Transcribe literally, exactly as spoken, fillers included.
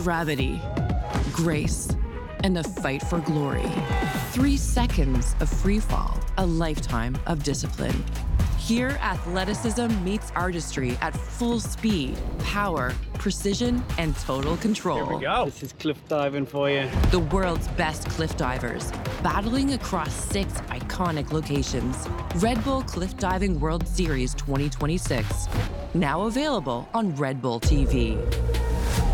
gravity, grace, and the fight for glory. Three seconds of free fall, a lifetime of discipline. Here, athleticism meets artistry at full speed, power, precision, and total control. Here we go. This is cliff diving for you. The world's best cliff divers, battling across six iconic locations. Red Bull Cliff Diving World Series twenty twenty-six, now available on Red Bull T V.